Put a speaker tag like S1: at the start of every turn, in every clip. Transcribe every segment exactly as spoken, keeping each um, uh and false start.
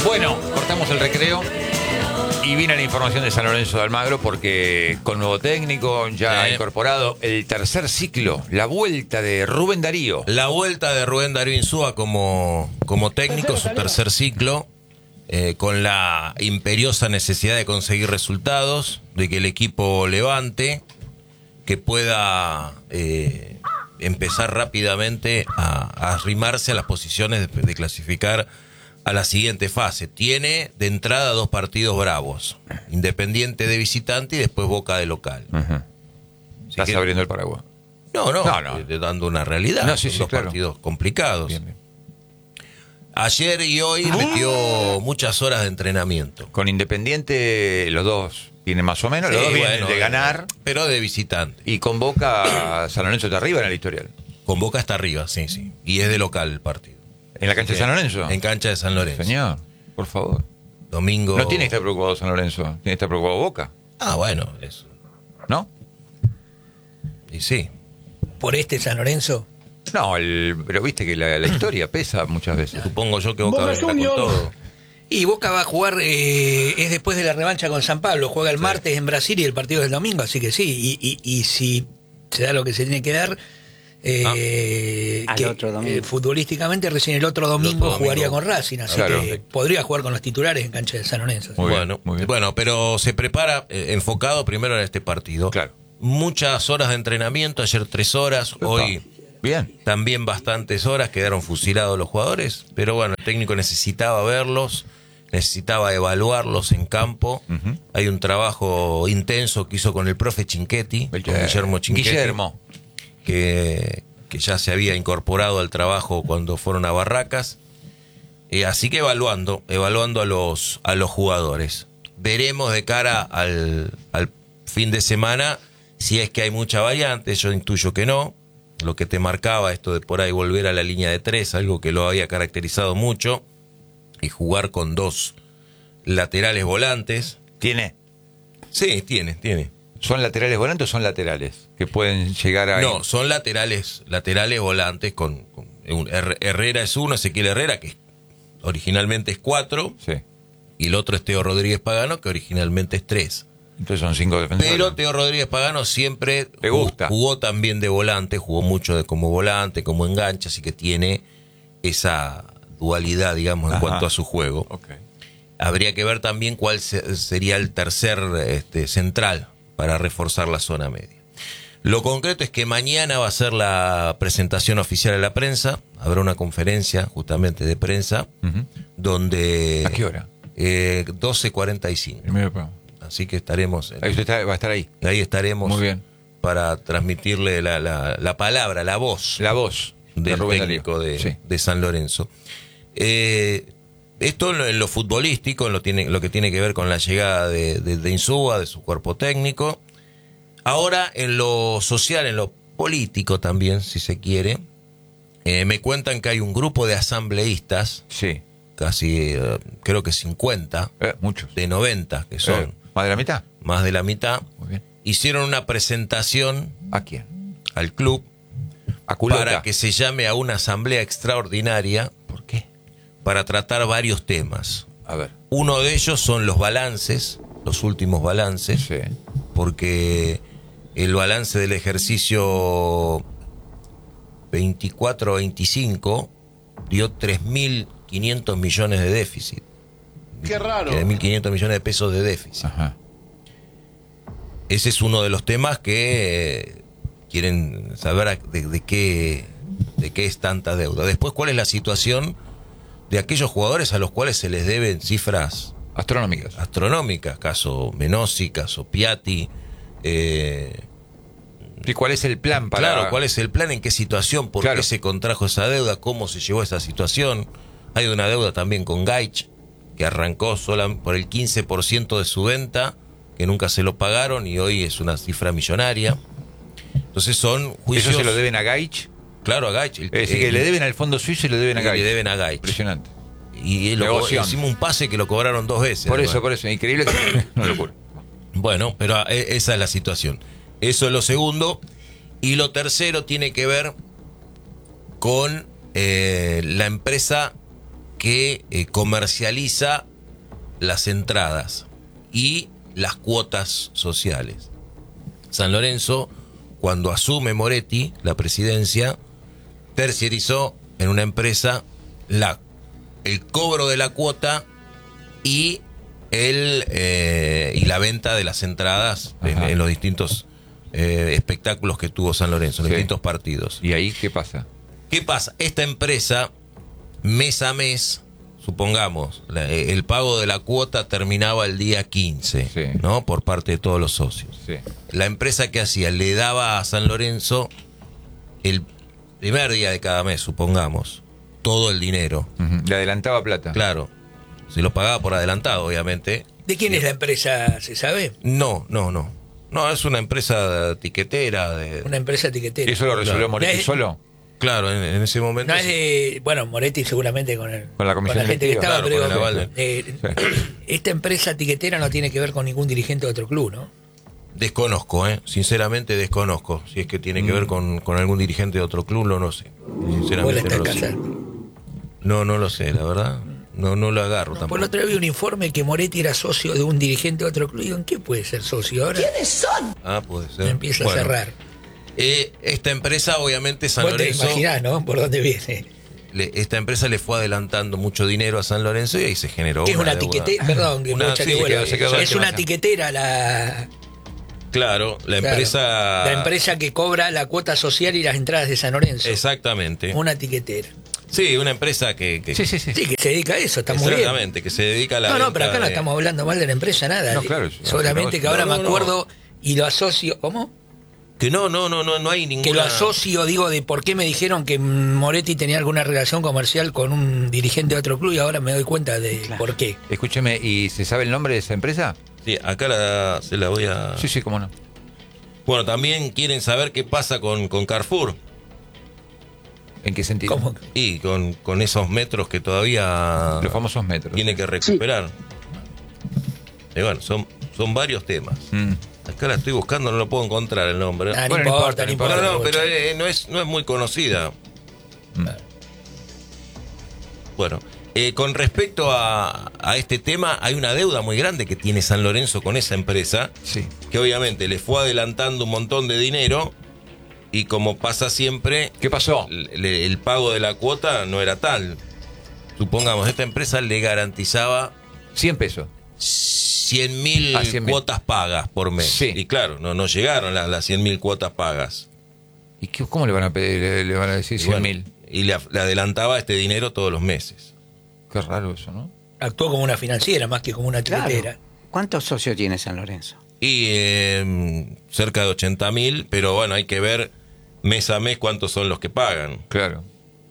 S1: Bueno, cortamos el recreo y viene la información de San Lorenzo de Almagro porque con nuevo técnico ya
S2: eh.
S1: incorporado el tercer ciclo, la vuelta de Rubén Darío.
S2: La vuelta de Rubén Darío Insúa como, como técnico, su tercer ciclo, eh, con la imperiosa necesidad de conseguir resultados, de que el equipo levante, que pueda eh, empezar rápidamente a, a arrimarse a las posiciones de, de clasificar a la siguiente fase. Tiene de entrada dos partidos bravos, Independiente de visitante y después Boca de local.
S1: Uh-huh. Estás
S2: que,
S1: abriendo el paraguas.
S2: No, no,
S1: no, no.
S2: Eh, dando una realidad.
S1: No, sí,
S2: Son
S1: sí,
S2: dos
S1: claro.
S2: partidos complicados.
S1: Bien, bien.
S2: Ayer y hoy metió muchas horas de entrenamiento.
S1: Con Independiente los dos vienen más o menos, los
S2: Sí,
S1: dos vienen
S2: bueno,
S1: de
S2: eh,
S1: ganar.
S2: Pero de visitante.
S1: Y con Boca, San Lorenzo está arriba en el historial.
S2: Con Boca está arriba, sí, sí. Y es de local el partido.
S1: ¿En la cancha de San Lorenzo?
S2: En cancha de San Lorenzo.
S1: Señor, por favor.
S2: Domingo.
S1: No tiene que estar preocupado San Lorenzo, tiene que estar preocupado Boca.
S2: Ah, bueno, eso.
S1: ¿No?
S2: Y sí.
S3: ¿Por este San Lorenzo?
S1: No, el, pero viste que la, la historia pesa muchas veces.
S2: Supongo yo que Boca
S4: Boca
S2: vendrá con
S4: Juniors.
S2: todo.
S3: Y Boca va a jugar, eh, es después de la revancha con San Pablo, juega el
S2: Sí.
S3: martes en Brasil y el partido es el domingo, así que sí, y, y, y si se da lo que se tiene que dar, eh,
S4: Al
S3: que,
S4: otro domingo.
S3: eh, futbolísticamente recién el otro domingo,
S2: El otro domingo.
S3: jugaría con Racing, así
S1: Claro.
S3: que podría jugar con los titulares en cancha de San Lorenzo.
S1: Muy bien,
S2: bueno,
S1: muy bien.
S2: bueno, pero se prepara eh, enfocado primero en este partido.
S1: Claro.
S2: Muchas horas de entrenamiento, ayer tres horas, hoy
S1: Bien.
S2: también bastantes horas, quedaron fusilados los jugadores, pero bueno, el técnico necesitaba verlos, necesitaba evaluarlos en campo.
S1: Ujú.
S2: Hay un trabajo intenso que hizo con el profe Chinchetti, con Guillermo Chinchetti,
S1: Guillermo.
S2: que, que ya se había incorporado al trabajo cuando fueron a Barracas. Eh, así que evaluando, evaluando a los, a los jugadores. Veremos de cara al, al fin de semana si es que hay mucha variante, yo intuyo que no. Lo que te marcaba esto de por ahí volver a la línea de tres, algo que lo había caracterizado mucho, y jugar con dos laterales volantes.
S1: ¿Tiene?
S2: Sí, tiene, tiene.
S1: ¿Son laterales volantes o son laterales? Que pueden llegar a...
S2: No, son laterales, laterales volantes con, con un, Her- Herrera es uno, Ezequiel Herrera, que originalmente es cuatro,
S1: Sí.
S2: y el otro es Teo Rodríguez Pagano, que originalmente es tres.
S1: Entonces son cinco defensores.
S2: Pero Teo Rodríguez Pagano siempre
S1: Le
S2: jugó,
S1: gusta.
S2: jugó también de volante, jugó mucho de como volante, como enganche, así que tiene esa dualidad, digamos, en
S1: Ajá.
S2: cuanto a su juego.
S1: Ok.
S2: Habría que ver también cuál se- sería el tercer este, central para reforzar la zona media. Lo concreto es que mañana va a ser la presentación oficial a la prensa, habrá una conferencia justamente de prensa,
S1: Ujú.
S2: donde...
S1: ¿A qué hora?
S2: Eh, doce cuarenta y cinco.
S1: Primero programa.
S2: Así que estaremos...
S1: Ahí usted está- va a estar ahí.
S2: Ahí estaremos
S1: Muy bien.
S2: para transmitirle la, la, la palabra, la voz
S1: La voz de
S2: del
S1: Rubén
S2: técnico
S1: Darío.
S2: de,
S1: Sí.
S2: de San Lorenzo. Eh, esto en lo, en lo futbolístico, en lo, tiene, lo que tiene que ver con la llegada de, de, de Insúa, de su cuerpo técnico. Ahora en lo social, en lo político también, si se quiere, eh, me cuentan que hay un grupo de asambleístas,
S1: Sí.
S2: casi eh, creo que cincuenta,
S1: Eh, muchos.
S2: de noventa, que son
S1: Eh, ¿Más de la mitad?
S2: más de la mitad,
S1: Muy bien.
S2: hicieron una presentación
S1: ¿A quién?
S2: al club
S1: A Culota.
S2: para que se llame a una asamblea extraordinaria
S1: ¿Por qué?
S2: para tratar varios temas.
S1: A ver.
S2: Uno de ellos son los balances, los últimos balances,
S1: Sí.
S2: porque el balance del ejercicio veinticuatro veinticinco dio tres mil quinientos millones de déficit.
S4: Qué raro.
S2: tres mil quinientos millones de pesos de déficit.
S1: Ajá.
S2: Ese es uno de los temas que eh, quieren saber a- de, de qué de qué es tanta deuda. Después, ¿cuál es la situación de aquellos jugadores a los cuales se les deben cifras
S1: Astronómicas.
S2: astronómicas? Caso Menossi, caso Piatti. Eh,
S1: ¿Y cuál es el plan para...?
S2: Claro, ¿cuál es el plan? ¿En qué situación? ¿Por
S1: Claro.
S2: qué se contrajo esa deuda? ¿Cómo se llevó a esa situación? Hay una deuda también con Gaich, que arrancó sola por el quince por ciento de su venta, que nunca se lo pagaron y hoy es una cifra millonaria. Entonces son juicios...
S1: ¿Eso se lo deben a Gaich?
S2: Claro, a Gaich. el-
S1: Es decir,
S2: eh,
S1: que le deben al fondo suizo y le deben a
S2: y
S1: Gaich.
S2: le deben a Gaich.
S1: Impresionante.
S2: Y lo,
S1: Negoción.
S2: hicimos un pase que lo cobraron dos veces.
S1: Por
S2: además.
S1: eso, por eso. Increíble que... Una locura.
S2: Bueno, pero eh, esa es la situación. Eso es lo segundo. Y lo tercero tiene que ver con eh, la empresa que eh, comercializa las entradas y las cuotas sociales. San Lorenzo, cuando asume Moretti la presidencia, terciarizó en una empresa la, el cobro de la cuota y el eh, y la venta de las entradas en, en los distintos eh, espectáculos que tuvo San Lorenzo, en los
S1: Sí.
S2: distintos partidos.
S1: ¿Y ahí qué pasa?
S2: ¿Qué pasa? Esta empresa, mes a mes, supongamos, la- el pago de la cuota terminaba el día quince,
S1: Sí.
S2: ¿no? Por parte de todos los socios.
S1: Sí.
S2: La empresa que hacía le daba a San Lorenzo el primer día de cada mes, supongamos, todo el dinero.
S1: Ujú. Le adelantaba plata.
S2: Claro, se lo pagaba por adelantado, obviamente.
S3: ¿De quién es la empresa, se sabe?
S2: No, no, no. No, es una empresa tiquetera. De,
S3: Una empresa etiquetera.
S1: ¿Y eso lo resolvió
S2: Claro.
S1: Moretti
S3: No es-
S1: solo?
S2: claro, en, en ese momento.
S3: No es de, bueno, Moretti seguramente con, el,
S1: Con la comisión
S3: gente que
S1: directiva,
S3: estaba,
S2: claro,
S3: pero
S2: con el aval
S3: eh, esta empresa etiquetera no tiene que ver con ningún dirigente de otro club, ¿no?
S2: Desconozco, ¿eh? Sinceramente desconozco. Si es que tiene que ver con, con algún dirigente de otro club, no lo sé.
S3: O él
S2: Sinceramente
S3: está
S2: no
S3: en
S2: lo
S3: casa.
S2: sé. No, no lo sé, la verdad. No, no lo agarro
S3: Por
S2: tampoco.
S3: la otra vez vi un informe que Moretti era socio de un dirigente de otro club. Digo, ¿en qué puede ser socio ahora?
S2: Ah, puede ser.
S3: Me empieza
S2: Bueno,
S3: a cerrar.
S2: eh, esta empresa, obviamente, San
S3: Vos te
S2: Lorenzo.
S3: imaginás, ¿no? Por dónde viene.
S2: le- esta empresa le fue adelantando mucho dinero a San Lorenzo y ahí se generó.
S3: Que es una
S2: deuda.
S3: tiquetera, perdón, que
S2: Una-
S3: me echa
S2: sí,
S3: que
S2: se
S3: vuela.
S1: quedó- se quedó-
S3: Es
S1: se
S3: una
S1: quedó-
S3: tiquetera la,
S2: Claro, la
S3: claro,
S2: empresa.
S3: la empresa que cobra la cuota social y las entradas de San Lorenzo.
S2: Exactamente.
S3: Una tiquetera.
S2: Sí, una empresa que. que
S1: Sí, sí, sí.
S3: Sí, que se dedica a eso, está muy bien.
S2: Exactamente, que se dedica a la.
S3: No, no, pero
S2: venta
S3: acá no
S2: de-
S3: estamos hablando mal de la empresa, nada.
S1: No, claro,
S3: Solamente
S1: no,
S3: que ahora
S2: no,
S3: me
S2: no.
S3: acuerdo y lo asocio. ¿Cómo?
S2: Que no, no, no, no, no hay ninguna.
S3: Que lo asocio, digo, de por qué me dijeron que Moretti tenía alguna relación comercial con un dirigente de otro club y ahora me doy cuenta de por qué.
S1: Escúcheme, ¿y se sabe el nombre de esa empresa?
S2: Sí, acá la, se la voy a.
S1: Sí, sí, cómo no.
S2: Bueno, también quieren saber qué pasa con, con Carrefour.
S1: ¿En qué sentido?
S3: ¿Cómo?
S2: Y con, con esos metros que todavía
S1: Los famosos metros.
S2: tiene que recuperar. Y bueno, son, son varios temas.
S1: Mm.
S2: Acá la estoy buscando, no lo puedo encontrar el nombre.
S3: Ah, no,
S1: Bueno, no
S3: importa, no
S1: importa,
S3: importa.
S2: no, no, pero
S3: Bocha.
S2: eh, no, es, no es muy conocida.
S1: Mm.
S2: Bueno, eh, con respecto a, a este tema, hay una deuda muy grande que tiene San Lorenzo con esa empresa,
S1: Sí.
S2: que obviamente le fue adelantando un montón de dinero y como pasa siempre,
S1: ¿Qué pasó?
S2: el, el pago de la cuota no era tal. Supongamos, esta empresa le garantizaba
S1: cien pesos.
S2: cien mil
S1: Ah, cien mil.
S2: cuotas pagas por mes.
S1: Sí.
S2: Y claro, no, no llegaron las, las cien mil cuotas pagas.
S1: ¿Y qué, cómo le van a pedir? Le, le van a decir
S2: Y
S1: cien
S2: bueno,
S1: mil.
S2: y le, le adelantaba este dinero todos los meses.
S1: Qué raro eso, ¿no?
S3: Actuó como una financiera más que como una tiquetera.
S4: Claro. ¿Cuántos socios tiene San Lorenzo?
S2: Y eh, cerca de ochenta mil, pero bueno, hay que ver mes a mes cuántos son los que pagan.
S1: Claro.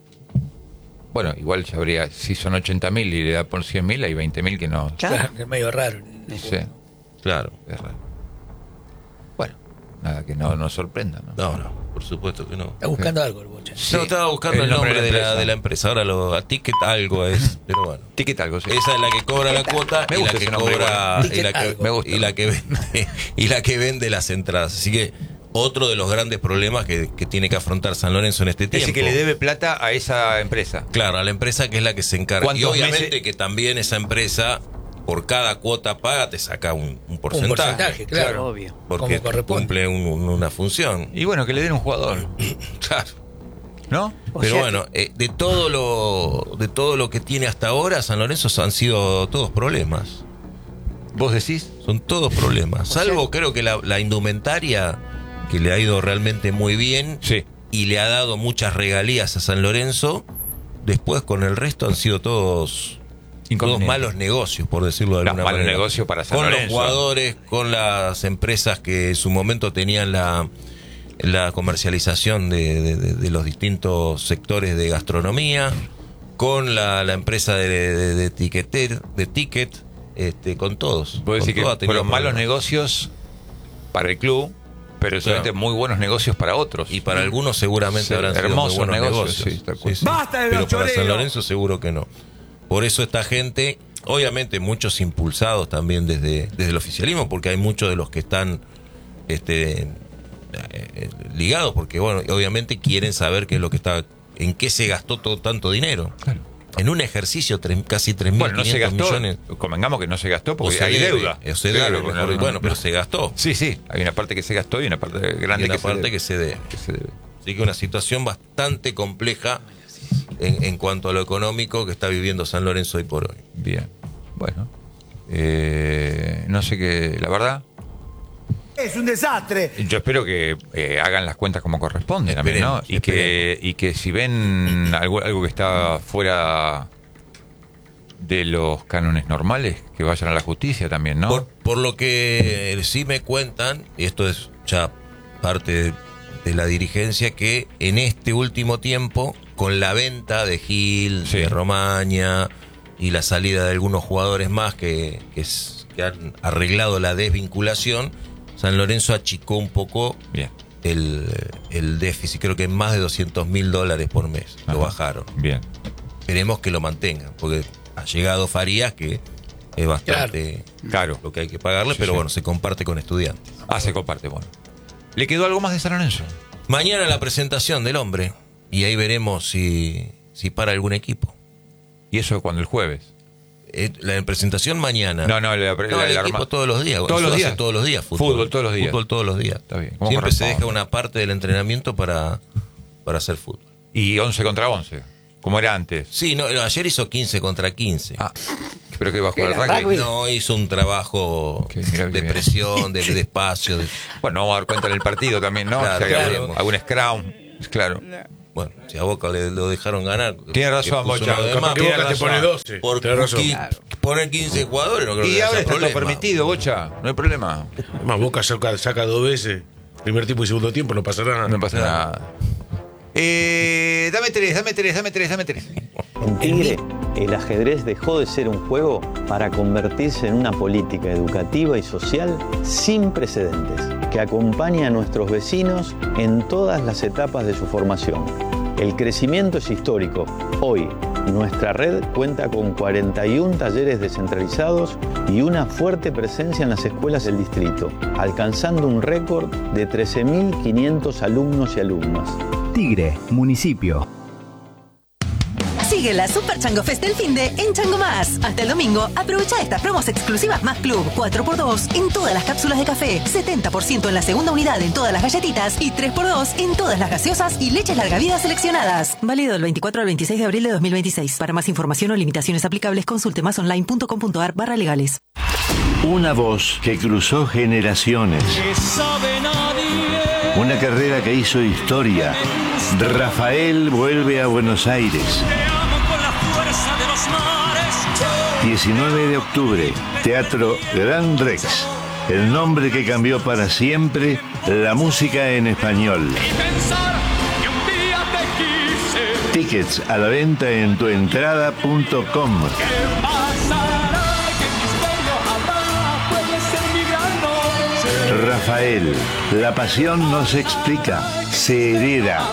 S1: Bueno, igual ya habría, si son ochenta mil y le da por cien mil, hay veinte mil que no.
S4: Claro.
S3: Es medio raro.
S1: Sí,
S2: Claro.
S1: es raro. Bueno, nada que no nos sorprenda, ¿no?
S2: No, no, por supuesto que no.
S3: Está buscando algo el Bocha.
S1: Sí.
S2: No, estaba buscando el nombre, de, la,
S1: empresa.
S2: de la empresa. Ahora lo, a Ticket algo es, pero bueno.
S1: Ticket algo, sí.
S2: Esa es la que cobra la cuota
S1: Me
S2: y la
S1: gusta
S2: que
S1: ese nombre
S2: cobra
S3: igual.
S2: y la que,
S3: Ticket
S1: Me gusta.
S2: y la que vende y la que vende las entradas. Así que otro de los grandes problemas que, que tiene que afrontar San Lorenzo en este
S1: Es
S2: tiempo.
S1: decir, que le debe plata a esa empresa.
S2: Claro, a la empresa que es la que se encarga. Y
S1: ¿Cuántos
S2: obviamente
S1: meses?
S2: que también esa empresa, por cada cuota paga, te saca un, un porcentaje.
S3: Un porcentaje, claro.
S4: Claro, obvio.
S2: Porque
S3: como corresponde.
S2: cumple un- un- una función.
S1: Y bueno, que le den un jugador,
S2: Claro.
S1: ¿no?
S4: O
S2: Pero
S4: sea
S2: bueno, eh, de todo lo de todo lo que tiene hasta ahora, San Lorenzo han sido todos problemas.
S1: ¿Vos decís?
S2: Son todos problemas. Salvo creo que la, la indumentaria, que le ha ido realmente muy bien
S1: Sí.
S2: y le ha dado muchas regalías a San Lorenzo. Después con el resto han sido todos, todos
S1: Inconvenientes.
S2: malos negocios, por decirlo de
S1: Los
S2: alguna
S1: malos
S2: manera.
S1: negocios para San
S2: Con
S1: Lorenzo.
S2: los jugadores, con las empresas que en su momento tenían la, la comercialización de, de- de- de los distintos sectores de gastronomía, con la, la empresa de, de, de, tiqueter- de ticket, este, con todos.
S1: Vos decís
S2: Con
S1: que
S2: todo ha tenido
S1: fueron malos
S2: problemas.
S1: negocios para el club, pero seguramente
S2: Claro.
S1: muy buenos negocios para otros.
S2: Y para algunos seguramente
S1: Sí,
S2: habrán sido muy
S1: hermosos
S2: buenos
S1: negocios,
S2: negocios.
S1: sí, tal cual.
S5: ¡Basta de
S2: Pero
S5: los
S2: para San
S5: choreros!
S2: Lorenzo seguro que no. Por eso esta gente, obviamente muchos impulsados también desde, desde el oficialismo, porque hay muchos de los que están este, eh, ligados, porque bueno, obviamente quieren saber qué es lo que está, en qué se gastó todo tanto dinero.
S1: Claro.
S2: En un ejercicio tres, casi tres mil
S1: Bueno, no se gastó,
S2: millones.
S1: convengamos que no se gastó
S2: O
S1: porque
S2: se
S1: hay
S2: debe,
S1: deuda.
S2: o se
S1: Claro,
S2: debe,
S1: bueno,
S2: mejor-
S1: no,
S2: bueno,
S1: no.
S2: pero se gastó.
S1: Sí, sí, hay una parte que se gastó y una parte grande
S2: Y una
S1: que,
S2: parte
S1: se debe,
S2: que se debe.
S1: que se debe.
S2: Así que una situación bastante compleja en, en cuanto a lo económico que está viviendo San Lorenzo hoy por hoy.
S1: Bien, bueno. Eh, no sé qué, la verdad,
S5: Es un desastre.
S1: yo espero que eh, hagan las cuentas como corresponde también, ¿no?
S2: Esperemos,
S1: Y que, y que si ven algo, algo que está fuera de los cánones normales, que vayan a la justicia también, ¿no?
S2: Por, por lo que sí me cuentan, y esto es ya parte de, de la dirigencia, que en este último tiempo, con la venta de Gil,
S1: Sí.
S2: de Romaña y la salida de algunos jugadores más que, que, es- que han arreglado la desvinculación, San Lorenzo achicó un poco
S1: Bien,
S2: el, el déficit, creo que en más de doscientos mil dólares por mes lo
S1: Ajá.
S2: bajaron.
S1: bien.
S2: Esperemos que lo mantengan, porque ha llegado Farías, que es bastante
S1: Claro.
S2: lo que hay que pagarle,
S1: Sí,
S2: pero
S1: sí.
S2: bueno, se comparte con estudiantes.
S1: Ah, se comparte, bueno. ¿Le quedó algo más de San Lorenzo?
S2: Mañana la presentación del hombre, y ahí veremos si, si para algún equipo.
S1: ¿Y eso cuando el jueves?
S2: Eh, La presentación mañana.
S1: No, no, la-
S2: No,
S1: la-
S2: el
S1: la
S2: equipo
S1: arma-
S2: todos los días.
S1: ¿Todos
S2: Eso
S1: los
S2: hace
S1: días?
S2: Todos los días. Fútbol,
S1: Fútbol todos los días.
S2: Fútbol todos los días.
S1: Está bien. ¿Cómo
S2: Siempre se
S1: corresponde?
S2: deja una parte del entrenamiento para, para hacer fútbol.
S1: Y once contra once, como era antes.
S2: Sí, no, ayer hizo quince contra quince.
S1: Ah, pero que iba a jugar
S4: ¿Era
S1: al rugby.
S4: rugby?
S2: No, hizo un trabajo
S1: Que mira,
S2: de
S1: bien.
S2: presión, de, de espacio. de-
S1: Bueno, vamos a dar cuenta en el partido también, ¿no?
S2: Claro,
S1: Si hay
S2: claro.
S1: algún, algún scrum, claro.
S2: Bueno, si a Boca le lo dejaron ganar.
S1: Tiene razón,
S2: que puso
S1: Bocha.
S2: uno de
S1: Capaz
S2: más,
S1: que
S2: tiene
S1: Boca te
S2: razón.
S1: pone
S6: doce.
S2: Por
S6: Tenés razón.
S2: qui- poner quince jugadores no creo que
S1: Y
S2: haya
S1: ahora está todo
S2: problema.
S1: permitido, Bocha, no hay problema.
S6: Más Boca saca, saca dos veces. Primer tiempo y segundo tiempo, no pasa nada.
S1: No pasa nada. Eh, dame tres, dame tres, dame tres, dame tres.
S7: En Tigre, el ajedrez dejó de ser un juego para convertirse en una política educativa y social sin precedentes, que acompaña a nuestros vecinos en todas las etapas de su formación. El crecimiento es histórico. Hoy, nuestra red cuenta con cuarenta y uno talleres descentralizados y una fuerte presencia en las escuelas del distrito, alcanzando un récord de trece mil quinientos alumnos y alumnas.
S8: Tigre, municipio.
S9: Sigue la Super Chango Fest del Finde en Chango Más. Hasta el domingo, aprovecha estas promos exclusivas Más Club, cuatro por dos en todas las cápsulas de café, setenta por ciento en la segunda unidad en todas las galletitas y tres por dos en todas las gaseosas y leches larga vida seleccionadas. Válido del veinticuatro al veintiséis de abril de dos mil veintiséis. Para más información o limitaciones aplicables, consulte masonline.com.ar barra legales.
S10: Una voz que cruzó generaciones. Una carrera que hizo historia. Rafael vuelve a Buenos Aires. diecinueve de octubre, Teatro Gran Rex. El nombre que cambió para siempre la música en español. Tickets a la venta en tuentrada punto com. Rafael, la pasión no se explica, se hereda.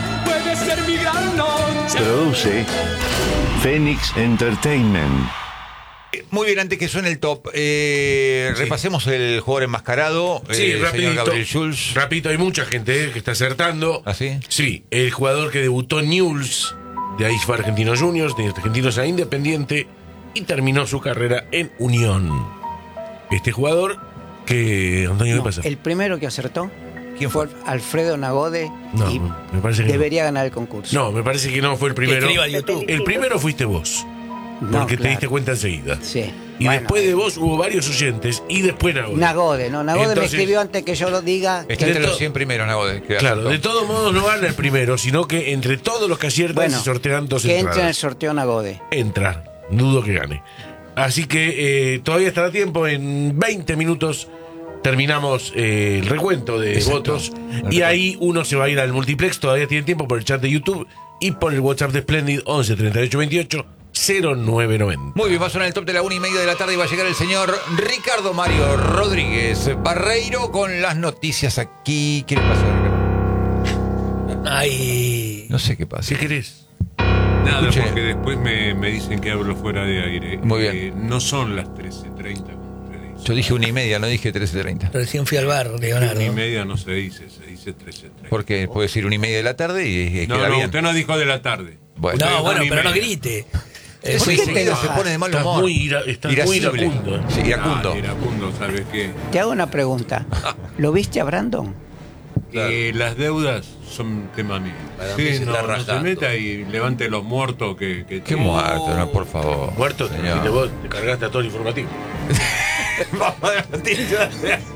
S10: Produce Phoenix Entertainment.
S1: Muy bien, antes que suene el top, eh,
S6: Sí.
S1: repasemos el jugador enmascarado,
S6: Sí,
S1: eh, el señor
S6: rapidito.
S1: Gabriel Schulz.
S6: Rapidito, hay mucha gente eh, que está acertando.
S1: ¿Ah, sí?
S6: Sí, el jugador que debutó en Newell's, de ahí fue a Argentinos Juniors, de Argentinos a Independiente, y terminó su carrera en Unión. Este jugador que... Antonio, ¿qué
S4: No,
S6: pasa?
S4: el primero que acertó
S1: ¿Quién
S4: fue Alfredo Nagode
S6: No,
S4: y
S6: me parece que no.
S4: debería ganar el concurso.
S6: No, me parece que no fue el primero.
S3: escriba en YouTube.
S6: El primero fuiste vos,
S4: No,
S6: porque te
S4: claro.
S6: diste cuenta enseguida.
S4: Sí.
S6: Y
S4: Bueno,
S6: después de vos hubo varios oyentes y después Nagode.
S4: Nagode, no, Nagode
S6: Entonces-
S4: me escribió antes que yo lo diga.
S1: Está
S4: que-
S1: entre
S6: to-
S1: los cien primeros, Nagode. que
S6: Claro,
S1: acertó.
S6: de todos modos no gana el primero, sino que entre todos los que aciertan
S4: Bueno,
S6: se sortean dos
S4: que entre en el
S6: entradas.
S4: sorteo Nagode.
S6: Entra, dudo que gane. Así que eh, todavía estará tiempo, en veinte minutos terminamos eh, el recuento de
S1: Exacto.
S6: votos y ahí uno se va a ir al multiplex, todavía tiene tiempo por el chat de YouTube y por el WhatsApp de Splendid once treinta y ocho veintiocho cero nueve noventa.
S1: Muy bien, va a sonar el top de la una y media de la tarde y va a llegar el señor Ricardo Mario Rodríguez Barreiro con las noticias aquí. ¿Qué le pasa, Ricardo?
S3: Ay.
S1: No sé qué pasa.
S6: ¿Qué querés?
S11: Nada,
S1: Escuche.
S11: porque después me, me dicen que hablo fuera de aire.
S1: Muy bien.
S11: Eh, no son las trece treinta como usted dice.
S1: Yo dije una y media, no dije trece treinta.
S3: Recién fui al bar, Leonardo.
S11: Una y media no se dice, se dice trece treinta.
S1: Porque puede decir una y media de la tarde y, y
S11: No,
S1: queda
S11: no,
S1: bien.
S11: usted no dijo de la tarde.
S1: Bueno,
S3: No, bueno,
S11: una y
S3: pero no
S11: media.
S3: grite.
S1: Porque
S3: Es-
S4: qué te
S1: seguido se
S4: enojas?
S1: pone de mal
S6: Estás
S1: humor.
S6: muy ira- estás muy
S1: Irascible.
S6: iracundo.
S1: Sí, iracundo.
S11: Ah, iracundo, ¿sabes qué?
S4: Te hago una pregunta. ¿Lo viste a Brandon?
S11: Eh, las deudas son tema mío.
S2: Para mí
S11: Sí,
S2: se
S11: no,
S2: está
S11: no se
S2: rajando.
S11: meta y levante los muertos que, que
S1: Qué muerto, no, por favor.
S6: Muerto,
S1: señor.
S6: trajiste vos, te cargaste a todo el informativo.
S1: Vamos a las noticias.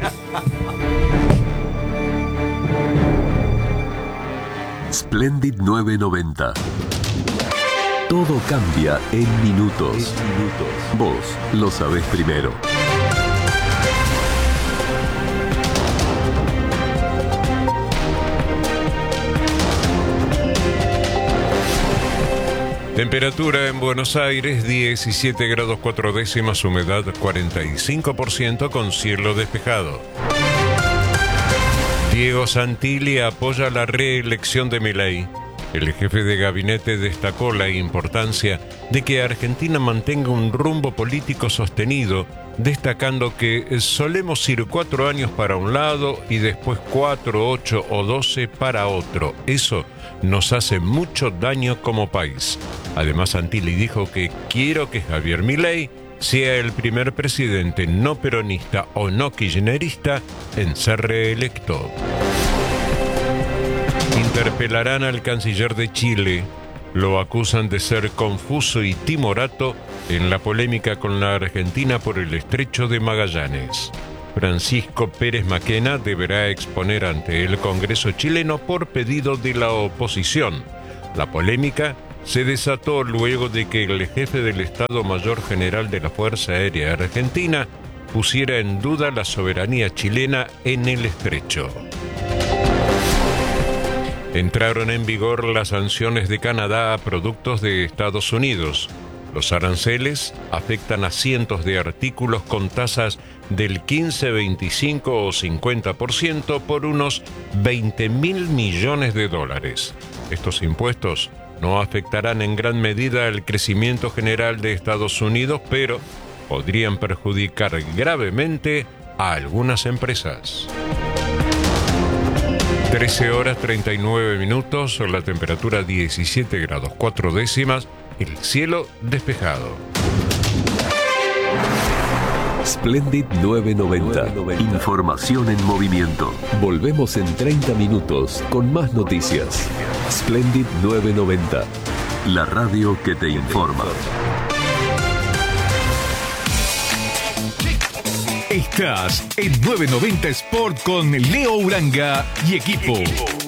S12: Splendid nueve noventa. Todo cambia en minutos. Vos lo sabés primero.
S11: Temperatura en Buenos Aires, diecisiete grados cuatro décimas, humedad cuarenta y cinco por ciento con cielo despejado. Diego Santilli apoya la reelección de Milei. El jefe de gabinete destacó la importancia de que Argentina mantenga un rumbo político sostenido, destacando que solemos ir cuatro años para un lado y después cuatro, ocho o doce para otro. Eso nos hace mucho daño como país. Además, Santilli dijo que quiero que Javier Milei sea el primer presidente no peronista o no kirchnerista en ser reelecto. Interpelarán al canciller de Chile. Lo acusan de ser confuso y timorato en la polémica con la Argentina por el estrecho de Magallanes. Francisco Pérez Maquena deberá exponer ante el Congreso chileno por pedido de la oposición. La polémica se desató luego de que el jefe del Estado Mayor General de la Fuerza Aérea Argentina pusiera en duda la soberanía chilena en el estrecho. Entraron en vigor las sanciones de Canadá a productos de Estados Unidos. Los aranceles afectan a cientos de artículos con tasas del quince, veinticinco o cincuenta por ciento por unos veinte mil millones de dólares. Estos impuestos no afectarán en gran medida el crecimiento general de Estados Unidos, pero podrían perjudicar gravemente a algunas empresas. trece horas treinta y nueve minutos, la temperatura diecisiete grados cuatro décimas, el cielo despejado.
S12: Splendid nueve noventa. Información en movimiento. Volvemos en treinta minutos con más noticias. Splendid nueve noventa. La radio que te informa.
S13: Estás en nueve noventa Sport con Leo Uranga y equipo.